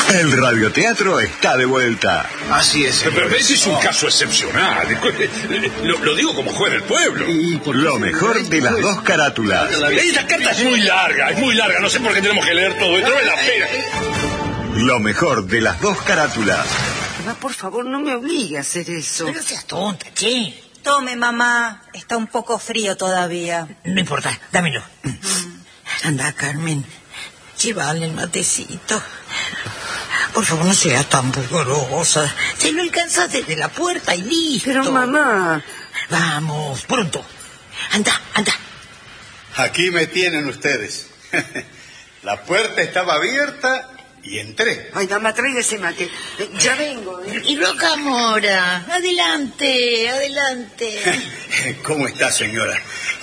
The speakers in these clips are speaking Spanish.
El radioteatro está de vuelta. Así es, señor. Pero ese es un caso excepcional. Lo digo como juez del pueblo. Lo mejor de las dos carátulas. La carta es muy larga. No sé por qué tenemos que leer todo esto. No es la pena. Lo mejor de las dos carátulas. Mamá, por favor, no me obligue a hacer eso. Pero no seas tonta, che. Tome, mamá. Está un poco frío todavía. No importa, dámelo. Anda, Carmen, llévale el matecito. Por favor, no seas tan pudorosa. Se lo alcanzas desde la puerta y listo. Pero, mamá... Vamos, pronto. Anda. Aquí me tienen ustedes. La puerta estaba abierta y entré. Ay, mamá, traiga ese mate. Ya vengo. Y Rocamora, adelante. ¿Cómo está, señora?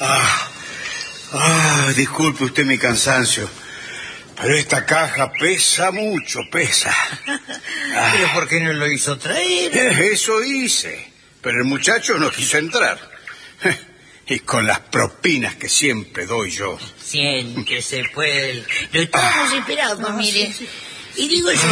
Disculpe usted mi cansancio, pero esta caja pesa mucho, pesa. ¿Pero por qué no lo hizo traer? Eso hice, pero el muchacho no quiso entrar. Y con las propinas que siempre doy yo. Siéntese, pues. Lo estábamos esperando, mire. Sí. Y digo yo,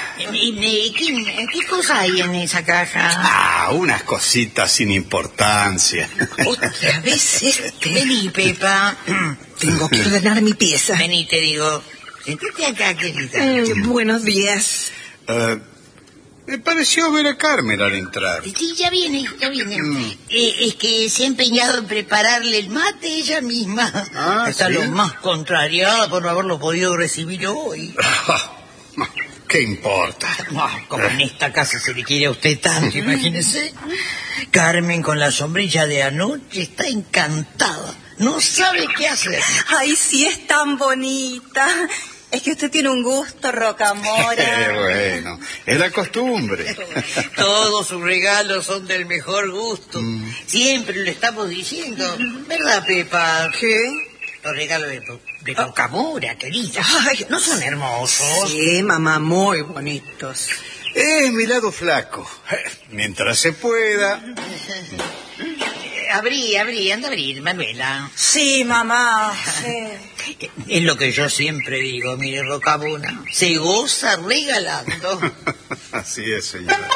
¿qué cosa hay en esa caja? Unas cositas sin importancia. Otra vez Vení, Pepa. Tengo que ordenar mi pieza. Vení, te digo. Sentate acá, querida. Buenos días. Me pareció ver a Carmen al entrar. Sí, ya viene. Es que se ha empeñado en prepararle el mate ella misma. Está ¿sí? Lo más contrariada por no haberlo podido recibir hoy. ¿Qué importa? Como en esta casa se le quiere a usted tanto, imagínese. Carmen con la sombrilla de anoche está encantada. No sabe qué hacer. Ay, sí, es tan bonita. Es que usted tiene un gusto, Rocamora. Bueno, es la costumbre. Todos sus regalos son del mejor gusto. Siempre lo estamos diciendo. ¿Verdad, Pepa? ¿Qué? Los regalos de Rocamora, querida. Ay, ¿no son hermosos? Sí, mamá, muy bonitos. Es mi lado flaco. Mientras se pueda. Anda a abrir, Manuela. Sí, mamá, sí. Es lo que yo siempre digo, mire, Rocamora. Se goza regalando. Así es, señora.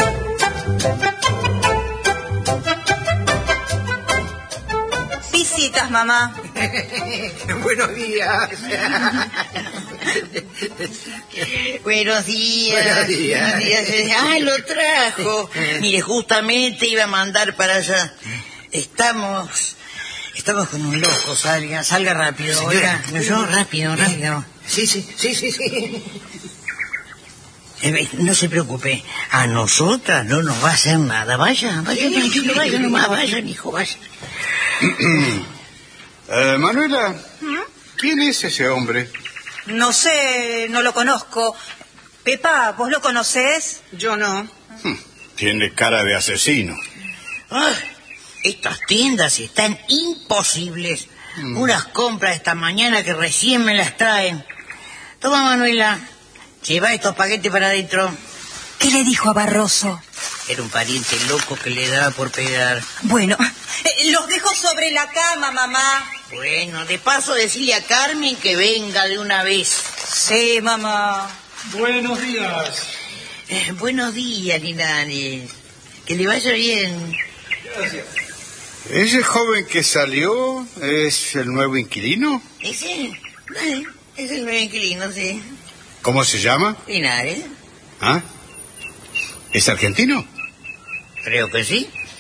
Visitas, mamá. Buenos días. Buenos días. Lo trajo. Mire, justamente iba a mandar para allá. Estamos con un loco, salga rápido. Oiga, yo rápido. Sí. No se preocupe, a nosotras no nos va a hacer nada. Vaya, tranquilo, vaya nomás, vaya, hijo, vaya. Manuela, ¿quién es ese hombre? No sé, no lo conozco. Pepa, ¿vos lo conocés? Yo no. Tiene cara de asesino. Estas tiendas están imposibles. Unas compras esta mañana que recién me las traen. Toma, Manuela, lleva estos paquetes para adentro. ¿Qué le dijo a Barroso? Era un pariente loco que le daba por pegar. Bueno, los dejo sobre la cama, mamá. Bueno, de paso decirle a Carmen que venga de una vez. Sí, mamá. Buenos días. Buenos días, Linares. Que le vaya bien. Gracias. ¿Ese joven que salió es el nuevo inquilino? Ese, es el nuevo inquilino, sí. ¿Cómo se llama? Linares. ¿Es argentino? Creo que sí.